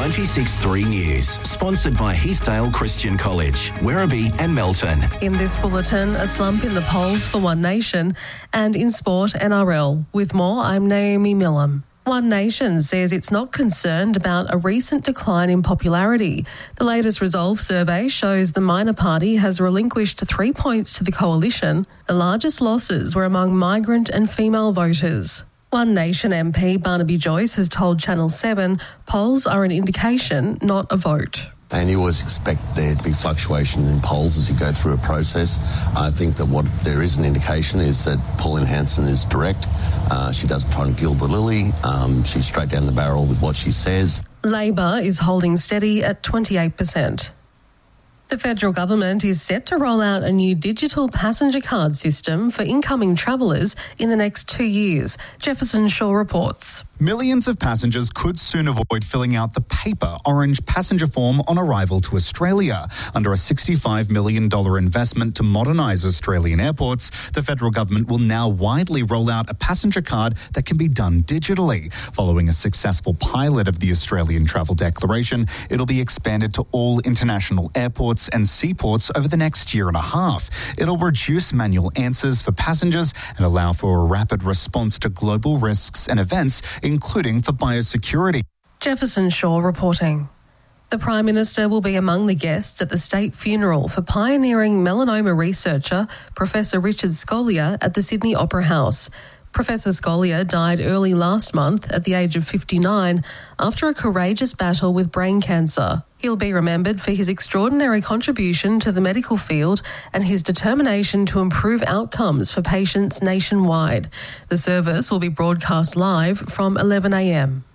96.3 News, sponsored by Heathdale Christian College, Werribee and Melton. In this bulletin, a slump in the polls for One Nation, and in sport, NRL. With more, I'm Naomi Millam. One Nation says it's not concerned about a recent decline in popularity. The latest Resolve survey shows the minor party has relinquished 3 points to the coalition. The largest losses were among migrant and female voters. One Nation MP Barnaby Joyce has told Channel 7 polls are an indication, not a vote. And you always expect there to be fluctuation in polls as you go through a process. I think that what there is an indication is that Pauline Hanson is direct. She doesn't try and gild the lily. She's straight down the barrel with what she says. Labor is holding steady at 28%. The federal government is set to roll out a new digital passenger card system for incoming travellers in the next 2 years. Jefferson Shaw reports. Millions of passengers could soon avoid filling out the paper orange passenger form on arrival to Australia. Under a $65 million investment to modernise Australian airports, the federal government will now widely roll out a passenger card that can be done digitally. Following a successful pilot of the Australian Travel Declaration, it'll be expanded to all international airports and seaports over the next year and a half. It'll reduce manual answers for passengers and allow for a rapid response to global risks and events, including for biosecurity. Jefferson Shaw reporting. The Prime Minister will be among the guests at the state funeral for pioneering melanoma researcher Professor Richard Scolyer at the Sydney Opera House. Professor Scolyer died early last month at the age of 59 after a courageous battle with brain cancer. He'll be remembered for his extraordinary contribution to the medical field and his determination to improve outcomes for patients nationwide. The service will be broadcast live from 11 a.m.